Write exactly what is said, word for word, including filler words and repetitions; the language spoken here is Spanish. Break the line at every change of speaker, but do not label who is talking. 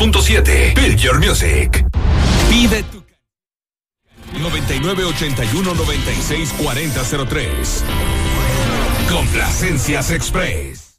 punto siete. Build Your Music. Pide tu noventa y nueve ochenta y uno noventa y seis cuarenta cero tres. Complacencias Express.